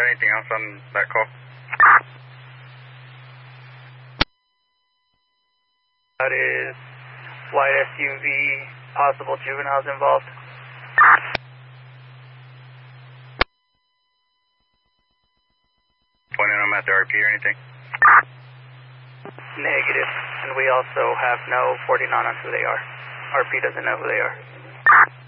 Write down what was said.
anything else on that call? That is white SUV, possible juveniles involved. Pointing them at the RP or anything? Negative. And we also have no 49 on who they are. RP doesn't know who they are.